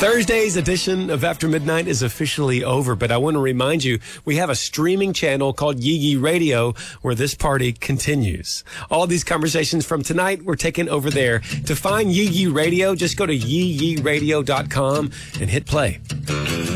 Thursday's edition of After Midnight is officially over, but I want to remind you, we have a streaming channel called Yee Yee Radio where this party continues. All these conversations from tonight were taken over there. To find Yee Yee Radio, just go to yeeyeeradio.com and hit play.